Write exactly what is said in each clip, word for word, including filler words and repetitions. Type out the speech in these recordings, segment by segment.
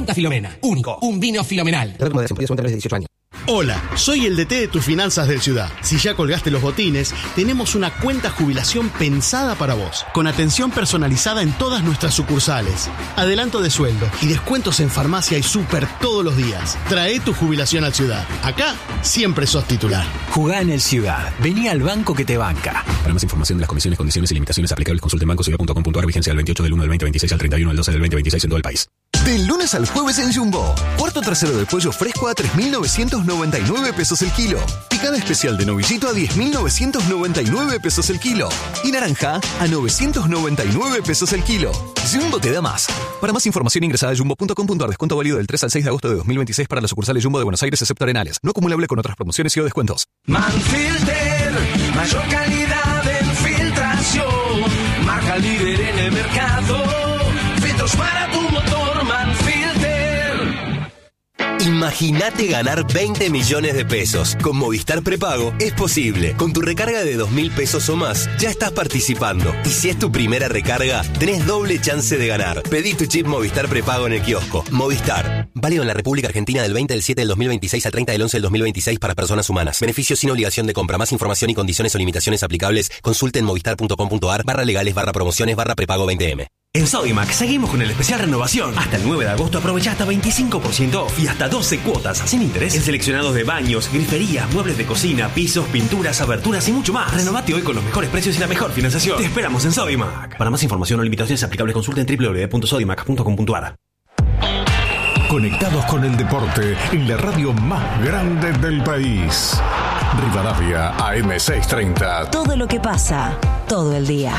Santa Filomena. Único. Un vino fenomenal. Hola, soy el D T de tus finanzas del Ciudad. Si ya colgaste los botines, tenemos una cuenta jubilación pensada para vos, con atención personalizada en todas nuestras sucursales, adelanto de sueldo y descuentos en farmacia y súper todos los días. Trae tu jubilación al Ciudad. Acá siempre sos titular. Jugá en el Ciudad. Vení al banco que te banca. Para más información de las comisiones, condiciones y limitaciones aplicables, consulte en banco ciudad punto com punto a r. Vigencia del veintiocho del uno del veinte veintiséis al treinta y uno del doce del veinte veintiséis en todo el país. Del lunes al jueves en Jumbo. Cuarto trasero de pollo fresco a tres mil novecientos noventa y nueve pesos el kilo. Picada especial de novillito a diez mil novecientos noventa y nueve pesos el kilo. Y naranja a novecientos noventa y nueve pesos el kilo. Jumbo te da más. Para más información ingresa a jumbo punto com punto a r. Descuento válido del tres al seis de agosto de dos mil veintiséis para las sucursales Jumbo de Buenos Aires excepto Arenales. No acumulable con otras promociones y o descuentos. Manfilter, mayor calidad en filtración. Marca líder en el mercado. Filtros para tu motor, Manfilter. Imagínate ganar veinte millones de pesos. Con Movistar Prepago es posible. Con tu recarga de dos mil pesos o más, ya estás participando. Y si es tu primera recarga, tenés doble chance de ganar. Pedí tu chip Movistar Prepago en el kiosco. Movistar. Válido en la República Argentina del veinte del siete del dos mil veintiséis al treinta del once del dos mil veintiséis para personas humanas. Beneficio sin obligación de compra. Más información y condiciones o limitaciones aplicables, consulte en movistar punto com punto a r barra legales barra promociones barra prepago veinte eme. En Sodimac seguimos con el especial renovación. Hasta el nueve de agosto aprovecha hasta veinticinco por ciento off y hasta doce cuotas sin interés en seleccionados de baños, griferías, muebles de cocina, pisos, pinturas, aberturas y mucho más. Renovate hoy con los mejores precios y la mejor financiación. Te esperamos en Sodimac. Para más información o limitaciones aplicables, consulta en doble u doble u doble u punto sodimac punto com punto a r. Conectados con el deporte en la radio más grande del país. Rivadavia A M seiscientos treinta. Todo lo que pasa, todo el día.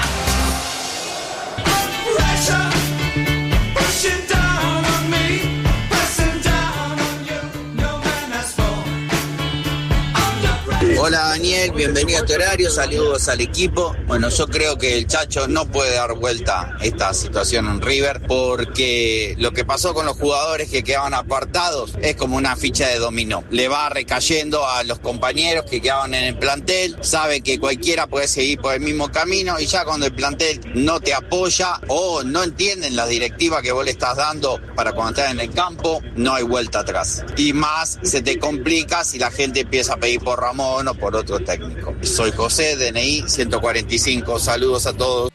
Hola Daniel, bienvenido a este horario, saludos al equipo. Bueno, yo creo que el Chacho no puede dar vuelta esta situación en River porque lo que pasó con los jugadores que quedaban apartados es como una ficha de dominó. Le va recayendo a los compañeros que quedaban en el plantel, sabe que cualquiera puede seguir por el mismo camino y ya cuando el plantel no te apoya o no entienden la directiva que vos le estás dando para cuando estás en el campo, no hay vuelta atrás. Y más se te complica si la gente empieza a pedir por Ramón o por otro técnico. Soy José, D N I ciento cuarenta y cinco. Saludos a todos.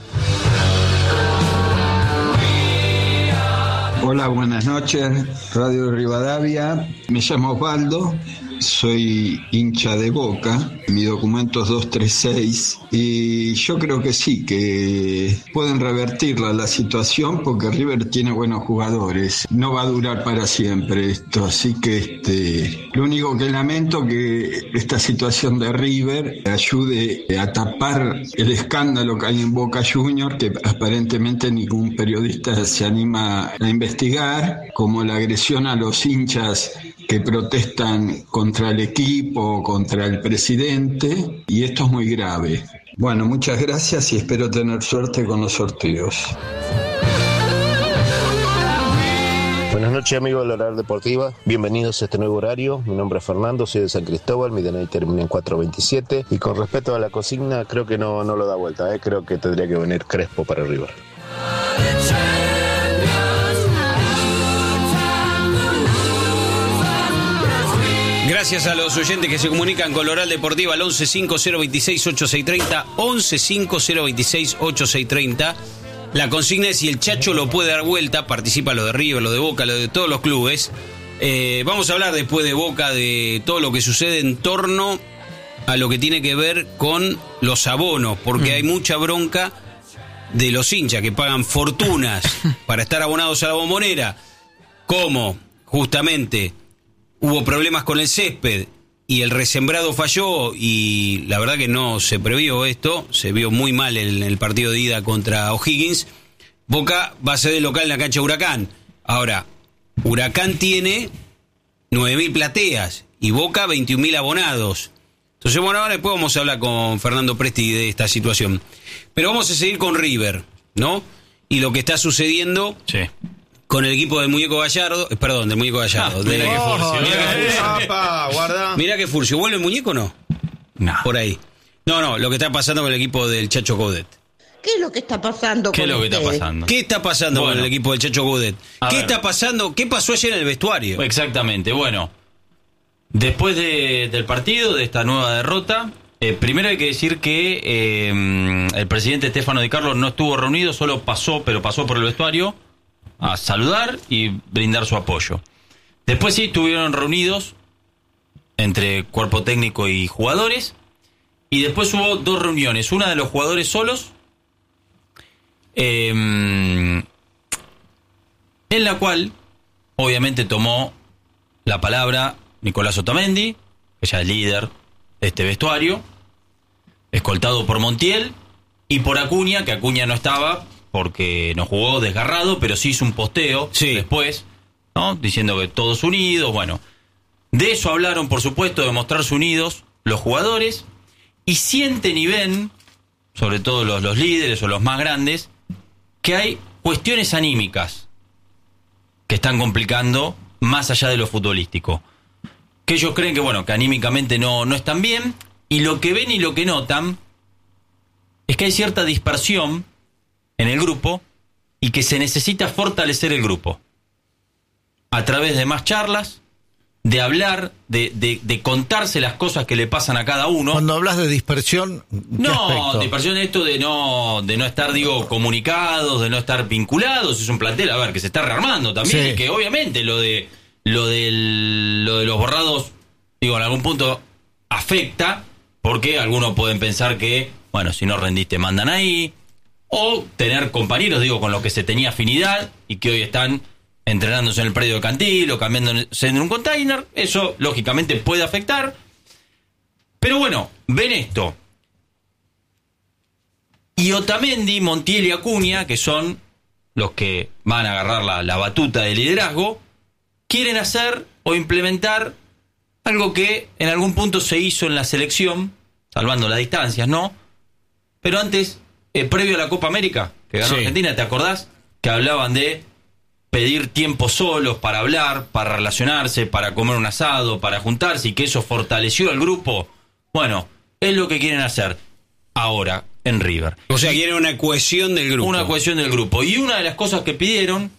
Hola, buenas noches. Radio Rivadavia. Me llamo Osvaldo. Soy hincha de Boca, mi documento es dos tres seis y yo creo que sí, que pueden revertirla la situación porque River tiene buenos jugadores, no va a durar para siempre esto, así que este, lo único que lamento que esta situación de River ayude a tapar el escándalo que hay en Boca Juniors, que aparentemente ningún periodista se anima a investigar, como la agresión a los hinchas que protestan contra el equipo, contra el presidente, y esto es muy grave. Bueno, muchas gracias y espero tener suerte con los sorteos. Buenas noches, amigos de la Hora Deportiva. Bienvenidos a este nuevo horario. Mi nombre es Fernando, soy de San Cristóbal, mi D N I termina en cuatro veintisiete. Y con respecto a la consigna, creo que no, no lo da vuelta, ¿eh? Creo que tendría que venir Crespo para River. Gracias a los oyentes que se comunican con la Oral Deportiva al once cinco cero veintiséis ochenta y seis treinta, once cinco cero veintiséis ochenta y seis treinta. La consigna es si el Chacho lo puede dar vuelta, participa lo de River, lo de Boca, lo de todos los clubes. Eh, vamos a hablar después de Boca de todo lo que sucede en torno a lo que tiene que ver con los abonos, porque mm. hay mucha bronca de los hinchas que pagan fortunas para estar abonados a la Bombonera, como justamente hubo problemas con el césped y el resembrado falló y la verdad que no se previó esto, se vio muy mal en el partido de ida contra O'Higgins. Boca va a ser de local en la cancha de Huracán. Ahora, Huracán tiene nueve mil plateas y Boca veintiún mil abonados. Entonces, bueno, ahora después vamos a hablar con Fernando Presti de esta situación. Pero vamos a seguir con River, ¿no? Y lo que está sucediendo... Sí. Con el equipo del Muñeco Gallardo, eh, perdón, del Muñeco Gallardo. Ah, de, mira que Furcio. Mira que Furcio. Guarda. Mira que Furcio. ¿Vuelve el Muñeco o no? No. Por ahí. No, no, lo que está pasando con el equipo del Chacho Coudet. ¿Qué es lo que está pasando ¿Qué con es lo que está ustedes? pasando? ¿Qué está pasando Bueno. con el equipo del Chacho Coudet? A ¿Qué ver. está pasando? ¿Qué pasó ayer en el vestuario? Exactamente, bueno. Después de- del partido, de esta nueva derrota, eh, primero hay que decir que eh, el presidente Estefano Di Carlo no estuvo reunido, solo pasó, pero pasó por el vestuario a saludar y brindar su apoyo. Después sí estuvieron reunidos entre cuerpo técnico y jugadores, y después hubo dos reuniones, una de los jugadores solos, eh, en la cual obviamente tomó la palabra Nicolás Otamendi, que ya es líder de este vestuario, escoltado por Montiel y por Acuña, que Acuña no estaba porque no jugó desgarrado, pero sí hizo un posteo después, ¿no? Diciendo que todos unidos, bueno. De eso hablaron, por supuesto, de mostrarse unidos los jugadores, y sienten y ven, sobre todo los, los líderes o los más grandes, que hay cuestiones anímicas que están complicando más allá de lo futbolístico. Que ellos creen que, bueno, que anímicamente no, no están bien, y lo que ven y lo que notan es que hay cierta dispersión en el grupo y que se necesita fortalecer el grupo a través de más charlas, de hablar, de, de, de contarse las cosas que le pasan a cada uno. Cuando hablas de dispersión, ¿qué No, aspecto? dispersión es esto de no, de no estar, digo, comunicados, de no estar vinculados. Es un plantel, a ver, que se está rearmando también, Sí. y que obviamente lo de lo del, lo de los borrados, digo, en algún punto afecta, porque algunos pueden pensar que, bueno, si no rendiste mandan ahí, o tener compañeros, digo, con los que se tenía afinidad y que hoy están entrenándose en el predio de Cantil o cambiándose en un container. Eso lógicamente puede afectar, pero bueno, ven esto, y Otamendi, Montiel y Acuña, que son los que van a agarrar la, la batuta de liderazgo, quieren hacer o implementar algo que en algún punto se hizo en la selección, salvando las distancias, ¿no? Pero antes, eh, previo a la Copa América, que ganó Sí. Argentina, ¿te acordás? Que hablaban de pedir tiempo solos para hablar, para relacionarse, para comer un asado, para juntarse, y que eso fortaleció al grupo. Bueno, es lo que quieren hacer ahora en River. O sea, quieren una cohesión del grupo. Una cohesión del grupo. Y una de las cosas que pidieron,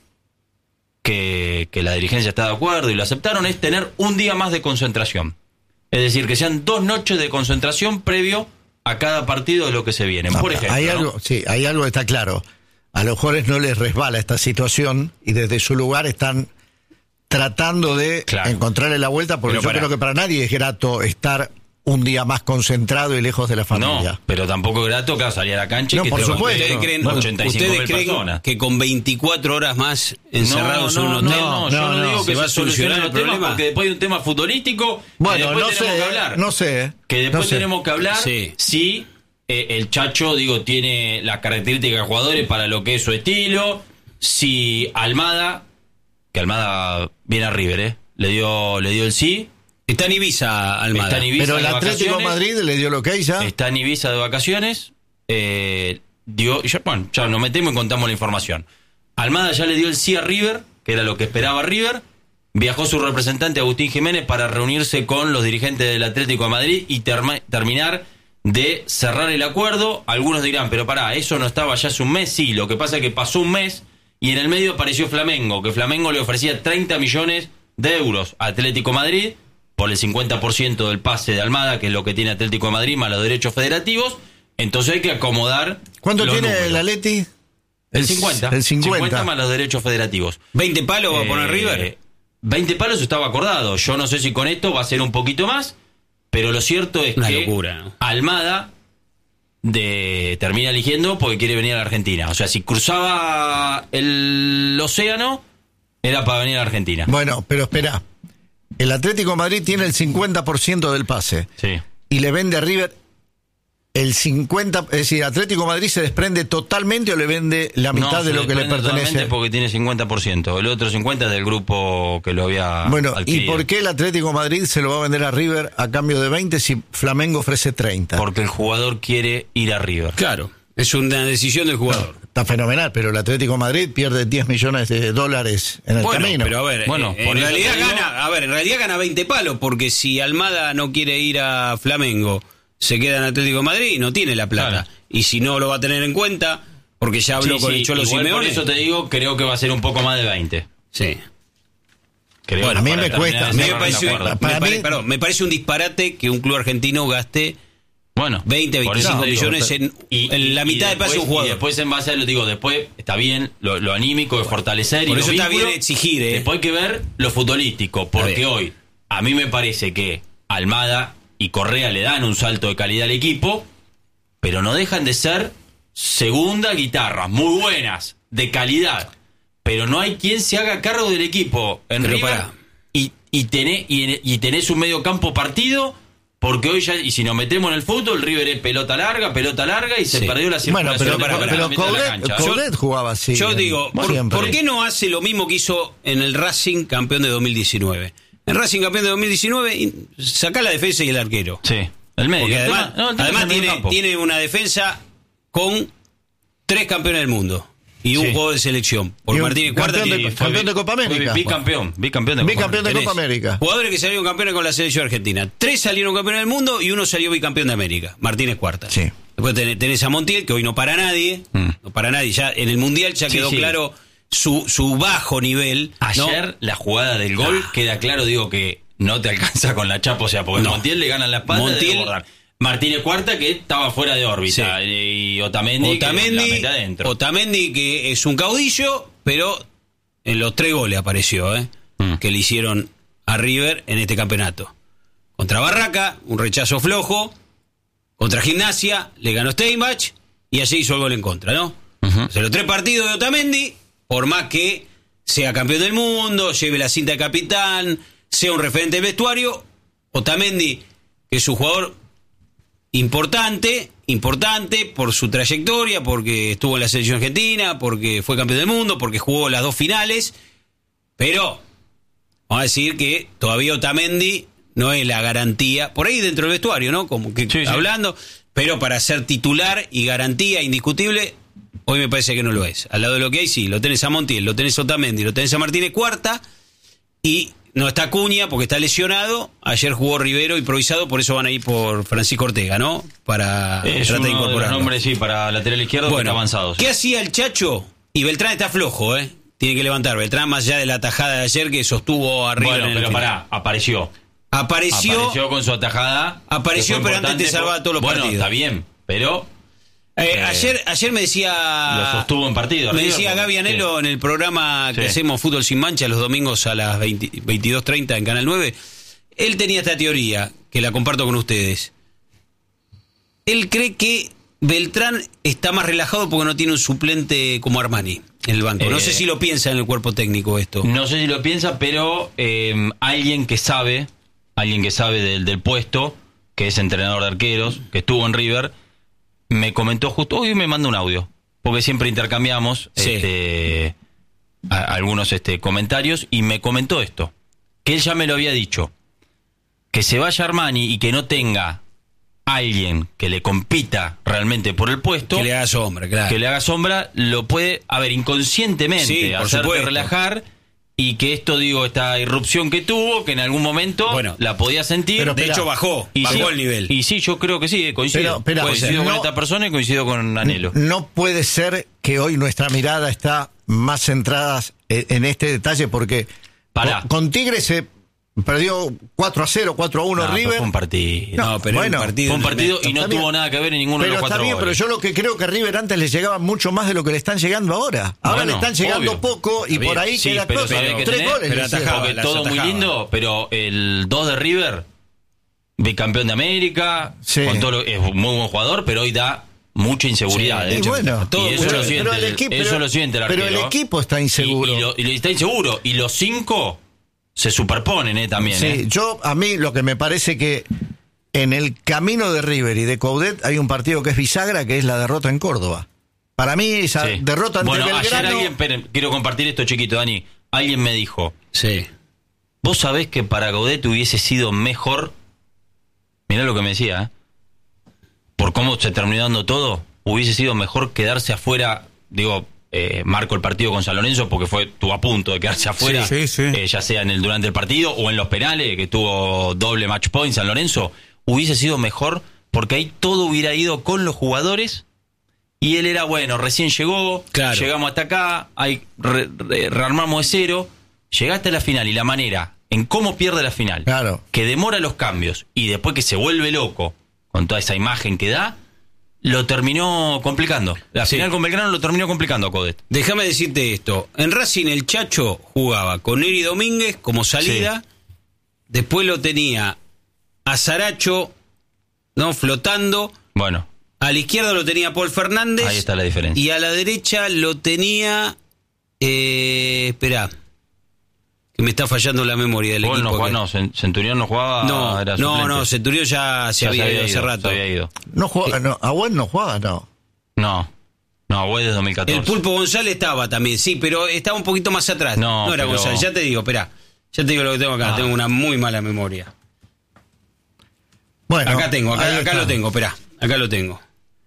que, que la dirigencia está de acuerdo y lo aceptaron, es tener un día más de concentración. Es decir, que sean dos noches de concentración previo a cada partido de lo que se viene. No, Por ejemplo, hay ¿no? algo, sí, hay algo que está claro. A los jugadores no les resbala esta situación y desde su lugar están tratando de encontrarle la vuelta, porque Pero yo pará. creo que para nadie es grato estar un día más concentrado y lejos de la familia. No, pero tampoco es grato, claro, salir a la cancha y No, que por te supuesto. ¿Ustedes creen, Bueno, ochenta y cinco ¿ustedes mil creen personas. que con veinticuatro horas más encerrados no, en no, un hotel no, yo no, no, digo se que va a se solucionen solucionar los el temas, problema? porque después hay un tema futbolístico que Bueno, después no tenemos sé, que hablar. no sé. Que después no sé. tenemos que hablar Sí. si eh, el Chacho, digo, tiene las características de jugadores para lo que es su estilo, si Almada, que Almada viene a River, ¿eh? Le dio, le dio el sí. Está en Ibiza, Almada. Está en Ibiza Pero el de Atlético de vacaciones. Madrid le dio lo que hay ya. Está en Ibiza de vacaciones. Eh, dio, ya, bueno, ya nos metemos y contamos la información. Almada ya le dio el sí a River, que era lo que esperaba River. Viajó su representante Agustín Jiménez para reunirse con los dirigentes del Atlético de Madrid y terma- terminar de cerrar el acuerdo. Algunos dirán, pero pará, ¿eso no estaba ya hace un mes? Sí, lo que pasa es que pasó un mes y en el medio apareció Flamengo, que Flamengo le ofrecía treinta millones de euros a Atlético de Madrid por el cincuenta por ciento del pase de Almada, que es lo que tiene Atlético de Madrid, más los derechos federativos. Entonces hay que acomodar. ¿Cuánto los tiene números. el Atleti? El cincuenta. El cincuenta. más los derechos federativos. ¿veinte palos va a Eh, poner River? veinte palos estaba acordado. Yo no sé si con esto va a ser un poquito más, pero lo cierto es Una que locura, ¿no? Almada de, termina eligiendo porque quiere venir a la Argentina. O sea, si cruzaba el océano, era para venir a la Argentina. Bueno, pero espera. El Atlético de Madrid tiene el cincuenta por ciento del pase. Sí. Y le vende a River el cincuenta por ciento. Es decir, Atlético de Madrid se desprende totalmente o le vende la mitad No, de se lo que le desprende pertenece. totalmente porque tiene cincuenta por ciento. El otro cincuenta por ciento es del grupo que lo había Bueno, ¿y adquirido. por qué el Atlético de Madrid se lo va a vender a River a cambio de veinte si Flamengo ofrece treinta? Porque el jugador quiere ir a River. Claro, es una decisión del jugador. Está fenomenal, pero el Atlético de Madrid pierde diez millones de dólares en el Bueno, camino. pero a ver, Bueno, eh, por en eso realidad te digo- gana, a ver, en realidad gana veinte palos, porque si Almada no quiere ir a Flamengo, se queda en Atlético de Madrid y no tiene la plata. Claro. y si no lo va a tener en cuenta, porque ya habló Sí, con sí, el Cholo igual Simeone. por eso te digo, creo que va a ser un poco más de veinte. Sí. Creo Bueno, que a mí para me terminar cuesta. de A mí me cerrar parece, el acuerdo. me pare- perdón, me parece un disparate que un club argentino gaste bueno, veinte, por eso veinticinco te digo, millones en, y- en la y- mitad y de pase de después- un jugador. Y después en base a lo digo, después está bien lo, lo anímico de fortalecer por y eso los está vínculos. bien exigir, ¿eh? Después hay que ver lo futbolístico, porque hoy a mí me parece que Almada y Correa le dan un salto de calidad al equipo, pero no dejan de ser segunda guitarras, muy buenas, de calidad. Pero no hay quien se haga cargo del equipo en Pero River pará. y, y, tenés, y, y tenés un medio campo partido, porque hoy ya, y si nos metemos en el fútbol, River es pelota larga, pelota larga, y se Sí. perdió la Bueno, circulación pero, de la pero, pelota en la mitad de la Coudet, cancha. Coudet jugaba así. Yo en- digo, ¿por, siempre. por qué no hace lo mismo que hizo en el Racing campeón de dos mil diecinueve? En Racing campeón de dos mil diecinueve, y- saca la defensa y el arquero. Sí, el medio. Porque El además, tema- no, el tema además es el medio tiene, campo. tiene una defensa con tres campeones del mundo y un Sí. juego de selección. Por Y un Martínez Cuarta, campeón que de- fue campeón de Copa América. Bicampeón, bicampeón de Copa Bicampeón de Tenés Copa América. Jugadores que salieron campeones con la selección argentina. Tres salieron campeones del mundo y uno salió bicampeón de América. Martínez Cuarta. Sí. Después tenés, tenés a Montiel, que hoy no para nadie. No para nadie. Ya en el Mundial ya Sí, quedó sí. claro su, su bajo nivel. ¿no? Ayer la jugada del gol queda claro, digo que no te alcanza con la chapa, o sea, porque No. Montiel le gana la espalda Montiel- de desbordar. Martínez Cuarta que estaba fuera de órbita y Otamendi, que la Otamendi, mete adentro. Otamendi, que es un caudillo, pero en los tres goles apareció, ¿eh? Mm. que le hicieron a River en este campeonato. Contra Barraca, un rechazo flojo. Contra Gimnasia, le ganó Steinbach y allí hizo el gol en contra, ¿no? O sea, los tres partidos de Otamendi, por más que sea campeón del mundo, lleve la cinta de capitán, sea un referente del vestuario, Otamendi, que es un jugador importante, importante por su trayectoria, porque estuvo en la selección argentina, porque fue campeón del mundo, porque jugó las dos finales, pero vamos a decir que todavía Otamendi no es la garantía, por ahí dentro del vestuario, ¿no? Como que Sí, sí. hablando, pero para ser titular y garantía indiscutible, hoy me parece que no lo es. Al lado de lo que hay, sí, lo tenés a Montiel, lo tenés a Otamendi, lo tenés a Martínez Cuarta, y no está Acuña porque está lesionado. Ayer jugó Rivero improvisado, por eso van a ir por Francisco Ortega, ¿no? Para Es tratar uno de de los incorporarlo. nombres, sí, para lateral izquierdo que Bueno, está avanzado. sí. ¿qué hacía el Chacho? Y Beltrán está flojo, ¿eh? Tiene que levantar. Beltrán, más allá de la tajada de ayer que sostuvo arriba. Bueno, en el pero final. pará, apareció. Apareció. Apareció con su atajada. Apareció, que fue pero antes te importante salvaba por- todos los bueno, partidos. Está bien, pero Eh, Eh, ayer, ayer me decía. lo sostuvo en partido. Me River, decía porque- Gaby Anelo sí. en el programa que Sí. hacemos Fútbol Sin Mancha los domingos a las veinte veintidós treinta en Canal nueve. Él tenía esta teoría, que la comparto con ustedes. Él cree que Beltrán está más relajado porque no tiene un suplente como Armani en el banco. No Eh, sé si lo piensa en el cuerpo técnico esto. No sé si lo piensa, pero eh, alguien que sabe, alguien que sabe del, del puesto, que es entrenador de arqueros, que estuvo en River, me comentó justo, hoy me manda un audio, porque siempre intercambiamos Sí. este, a- algunos este, comentarios, y me comentó esto, que él ya me lo había dicho, que se vaya Armani y que no tenga alguien que le compita realmente por el puesto, Que le haga sombra, claro. que le haga sombra, lo puede, a ver, inconscientemente, Sí, por hacerte supuesto. relajar, y que esto, digo, esta irrupción que tuvo, que en algún momento Bueno, la podía sentir. pero de hecho bajó, y bajó sí, el nivel. Y sí, yo creo que sí, coincido. Pero, pero, coincido con no- esta persona y coincido con Anelo. No puede ser que hoy nuestra mirada está más centrada en en este detalle porque Pará. con, con Tigre se perdió cuatro a cero, cuatro a uno No, pero River. fue un partido. No, No, pero bueno, era un partido. Fue un partido y no Está tuvo bien. nada que ver en ninguno Pero de los está cuatro bien, pero goles. yo lo que creo que River antes les llegaba mucho más de lo que le están llegando ahora. Ahora Bueno, le están llegando obvio. poco y Está por bien. ahí Sí, queda pero cosa. sabés que Tres tenés- goles pero le hicieron. atajaba. Porque las todo muy atajaba. lindo, pero el dos de River, bicampeón de América, Sí. con todo lo- es un muy buen jugador, pero hoy da mucha inseguridad. Sí, ¿eh? Y bueno, Y eso pero- lo siente, pero el el- equipo- eso pero- lo siente el pero el arquero. equipo está inseguro. Y, y lo- y lo- está inseguro. Y los cinco se superponen eh, también. Sí, eh. yo a mí lo que me parece que en el camino de River y de Coudet hay un partido que es bisagra, que es la derrota en Córdoba. Para mí esa Sí. derrota ante Bueno, Belgrano. ayer alguien, esperen, quiero compartir esto chiquito, Dani. Alguien me dijo, Sí. vos sabés que para Gaudet hubiese sido mejor, mirá lo que me decía, ¿eh? por cómo se terminó dando todo, hubiese sido mejor quedarse afuera, digo, eh, marco el partido con San Lorenzo porque fue tuvo a punto de quedarse afuera, Sí, sí, sí. eh, ya sea en el durante el partido o en los penales, que tuvo doble match point San Lorenzo, hubiese sido mejor porque ahí todo hubiera ido con los jugadores Y él era, bueno, recién llegó, Claro. llegamos hasta acá, hay, re- re- rearmamos de cero, llegaste a la final y la manera en cómo pierde la final, Claro. que demora los cambios y después que se vuelve loco con toda esa imagen que da, lo terminó complicando. La Sí. final con Belgrano lo terminó complicando a Codet. Déjame decirte esto. En Racing el Chacho jugaba con Eri Domínguez como salida. Después lo tenía a Saracho, ¿no? Flotando. Bueno, A la izquierda lo tenía Paul Fernández. ahí está la diferencia. Y a la derecha lo tenía... Eh, espera. Que me está fallando la memoria del Paul equipo. no jugaba, que- no, Cen- Centurión no jugaba, no, era no, suplente. no, Centurión ya se Ya había ido hace rato. se había ido. No jugaba, no, Agüed no jugaba, no. No, no, Güey de dos mil catorce. El Pulpo González estaba también, sí, pero estaba un poquito más atrás. No, No, era pero- González, ya te digo, espera. Ya te digo lo que tengo acá, Ah. tengo una muy mala memoria. Bueno, acá tengo, acá, ahí acá está. lo tengo, espera, acá lo tengo.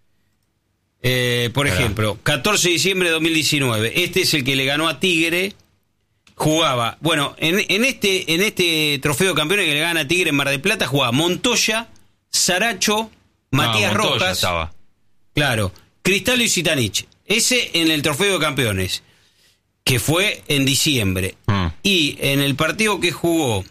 Eh, por Esperá. ejemplo, catorce de diciembre de dos mil diecinueve, este es el que le ganó a Tigre, jugaba, bueno, en, en este en este trofeo de campeones que le gana a Tigre en Mar del Plata, jugaba Montoya, Saracho, Matías No, Montoya Rojas, estaba. claro, Cristallo y Zitanich. Ese en el trofeo de campeones, que fue en diciembre. Mm. Y en el partido que jugó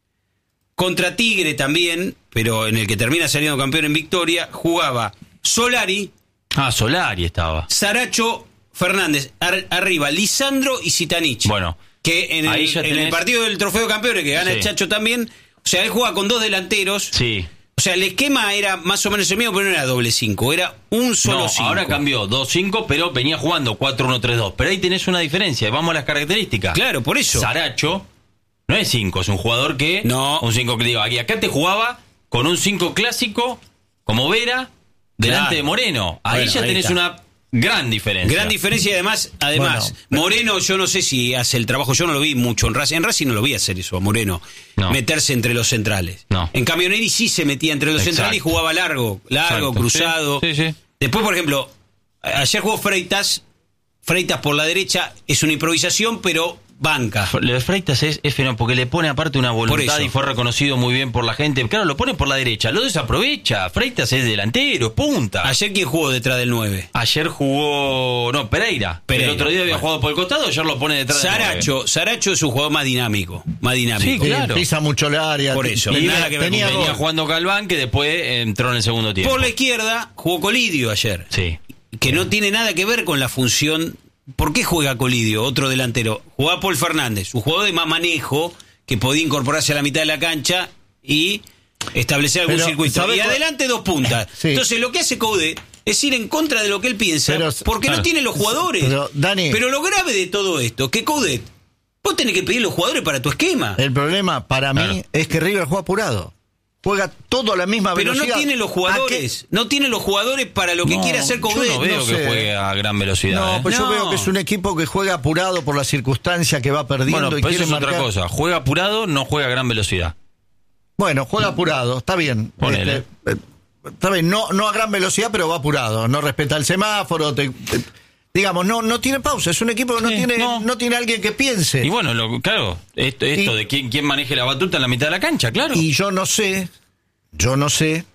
contra Tigre también, pero en el que termina saliendo campeón en victoria, jugaba Solari, Ah, Solari estaba. Saracho, Fernández, ar- arriba, Lisandro y Zitanich. Bueno, que en ahí el, ya en el tenés- partido del trofeo de campeones que gana Sí. el Chacho también, o sea, él juega con dos delanteros. Sí. O sea, el esquema era más o menos el mismo, pero no era doble cinco, era un solo No, cinco. ahora cambió dos cinco, pero venía jugando cuatro uno tres dos. Pero ahí tenés una diferencia. Vamos a las características. Claro, por eso. Saracho no es cinco, es un jugador que... No. Un cinco que digo, aquí acá te jugaba con un cinco clásico, como Vera, delante Claro. de Moreno. Ahí Bueno, ya ahí tenés está. una gran diferencia. Gran diferencia y además, además Bueno, Moreno yo no sé si hace el trabajo, yo no lo vi mucho en Racing, en Racing no lo vi hacer eso a Moreno, No. meterse entre los centrales. No. En cambio Neri sí se metía entre los Exacto. centrales y jugaba largo, largo, Exacto. cruzado. Sí, sí, sí. Después, por ejemplo, a- ayer jugó Freitas, Freitas por la derecha, es una improvisación, pero banca. Lo de Freitas es, es fenómeno, porque le pone aparte una voluntad eso. y fue reconocido muy bien por la gente. Claro, lo pone por la derecha, lo desaprovecha. Freitas es delantero, es punta. Ayer quién jugó detrás del nueve. Ayer jugó, no, Pereira. Pereira, El otro día había bueno. jugado por el costado, ayer lo pone detrás del nueve. Saracho, Saracho es un jugador más dinámico, más dinámico. Sí, claro. Sí, pisa mucho el área. Por eso, Tenía- nada que ver tenía con Venía gol. jugando Galván, que después entró en el segundo tiempo. Por la izquierda jugó Colidio ayer. Sí. Que no tiene nada que ver con la función. ¿Por qué juega Colidio, otro delantero? Jugaba Paul Fernández, un jugador de más manejo que podía incorporarse a la mitad de la cancha y establecer algún Pero, circuito. ¿sabe Y cuál- adelante dos puntas. Sí. Entonces lo que hace Coudet es ir en contra de lo que él piensa, Pero, porque claro. no tiene los jugadores. Pero, Dani- Pero lo grave de todo esto, que Coudet, vos tenés que pedir los jugadores para tu esquema. El problema para mí Claro. es que River juega apurado. Juega todo a la misma Pero velocidad. no tiene los ¿A jugadores. No tiene los jugadores para lo que No, quiere hacer yo Coudet. no veo no que sé. juegue a gran velocidad. No, ¿eh? pues yo No. veo que es un equipo que juega apurado por la circunstancia que va perdiendo Bueno, y pero quiere eso es marcar. otra cosa. Juega apurado, no juega a gran velocidad. Bueno, juega apurado, está bien. Ponele. Este, eh, está bien, no, no a gran velocidad, pero va apurado. No respeta el semáforo. te- te- digamos, no, no tiene pausa. Es un equipo que no Sí, tiene, no. no. tiene alguien que piense. Y bueno, lo- claro, esto, esto Y- de quién, quién maneje la batuta en la mitad de la cancha, claro. Y yo no sé, yo no sé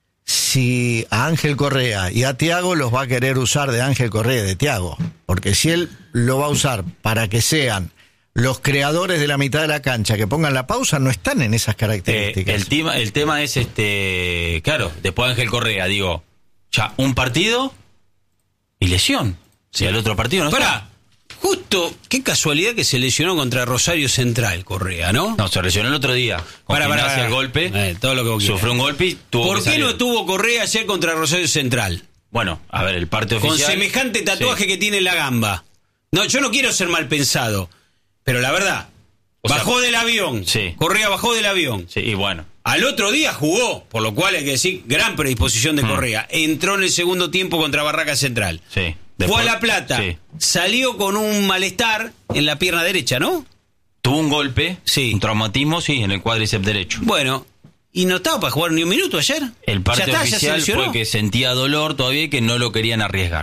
si a Ángel Correa y a Thiago los va a querer usar de Ángel Correa y de Thiago. Porque si él lo va a usar para que sean los creadores de la mitad de la cancha, que pongan la pausa, no están en esas Eh, características. el, tema, el tema es, este claro, después Ángel Correa, digo, ya un partido y lesión. Si al otro partido no Pará, está. justo, qué casualidad que se lesionó contra Rosario Central, Correa, ¿no? No, se lesionó el otro día. Con Pará, pará, gimnasia, pará. el golpe. Eh, todo lo que vos quieras. Sufrió un golpe y tuvo ¿Por que qué salir. no estuvo Correa ayer contra Rosario Central? Bueno, a ver, el parte Con oficial. semejante tatuaje Sí. que tiene en la gamba. No, yo no quiero ser mal pensado, pero la verdad, O sea, bajó del avión. Sí. Correa bajó del avión. Sí, y bueno. Al otro día jugó, por lo cual hay que decir, gran predisposición de Mm. Correa. Entró en el segundo tiempo contra Barraca Central. Sí. Fue Después- a La Plata. Sí. Salió con un malestar en la pierna derecha, ¿no? Tuvo un golpe, Sí. un traumatismo, sí, en el cuádriceps derecho. Bueno, y no estaba para jugar ni un minuto ayer. El parte ya está, ya se oficial lesionó. fue que sentía dolor todavía y que no lo querían arriesgar.